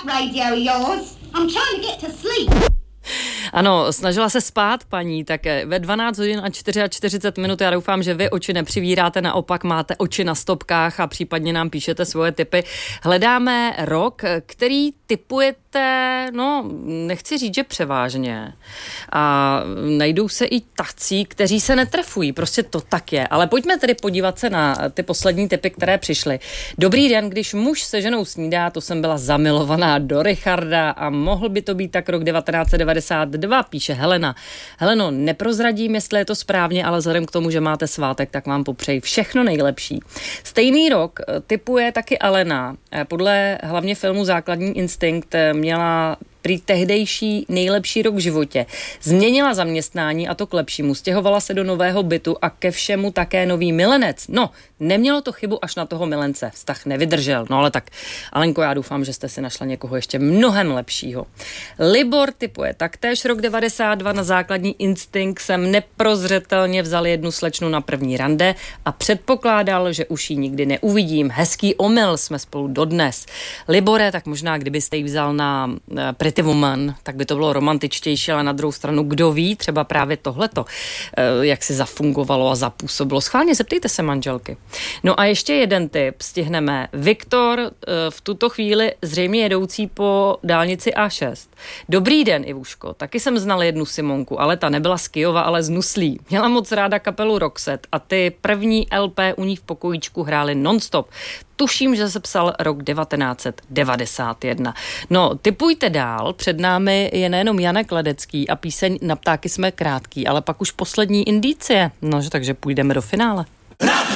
radio yours. I'm trying to get to sleep. Ano, snažila se spát paní, tak ve 12 hodin a 44 minut, já doufám, že vy oči nepřivíráte, naopak máte oči na stopkách a případně nám píšete svoje tipy. Hledáme rok, který tipujete, no, nechci říct, že převážně. A najdou se i tací, kteří se netrefují, prostě to tak je. Ale pojďme tedy podívat se na ty poslední tipy, které přišly. Dobrý den, když muž se ženou snídá, to jsem byla zamilovaná do Richarda a mohl by to být tak rok 1992, píše Helena. Heleno, neprozradím, jestli je to správně, ale vzhledem k tomu, že máte svátek, tak vám popřeji všechno nejlepší. Stejný rok tipuje taky Alena. Podle hlavně filmu Základní instinkt měla prý tehdejší nejlepší rok v životě. Změnila zaměstnání a to k lepšímu. Stěhovala se do nového bytu a ke všemu také nový milenec. No, nemělo to chybu až na toho milence. Vztah nevydržel. No ale tak, Alenko, já doufám, že jste si našla někoho ještě mnohem lepšího. Libor tipuje taktéž rok 92 na Základní instinkt. Jsem neprozřetelně vzal jednu slečnu na první rande a předpokládal, že už ji nikdy neuvidím. Hezký omyl, jsme spolu dodnes. Libore, tak možná kdybyste ji vzal na Pretty Woman, tak by to bylo romantičtější, ale na druhou stranu, kdo ví, třeba právě tohleto, jak si zafungovalo a zapůsobilo. Schválně zeptejte se manželky. No a ještě jeden tip stihneme. Viktor, v tuto chvíli zřejmě jedoucí po dálnici A6. Dobrý den, Ivuško, taky jsem znal jednu Simonku, ale ta nebyla z Kyjova, ale z Nuslí. Měla moc ráda kapelu Roxette a ty první LP u ní v pokojíčku hrály non-stop. Tuším, že se psal rok 1991. No, tipujte dál, před námi je nejenom Janek Ledecký a píseň Na ptáky jsme krátký, ale pak už poslední indicie. No, takže půjdeme do finále.